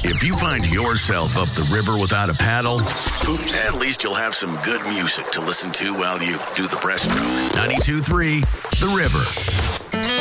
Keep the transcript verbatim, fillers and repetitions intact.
If you find yourself up the river without a paddle, at least you'll have some good music to listen to while you do the breaststroke. ninety-two point three The River.